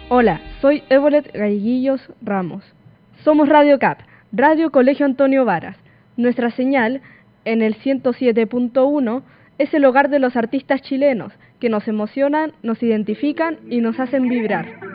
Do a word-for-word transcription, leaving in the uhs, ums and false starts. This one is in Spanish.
Hola, soy Évolet Galleguillos Ramos. Somos Radio C A P, Radio Colegio Antonio Varas. Nuestra señal, en el ciento siete punto uno, es el hogar de los artistas chilenos, que nos emocionan, nos identifican y nos hacen vibrar.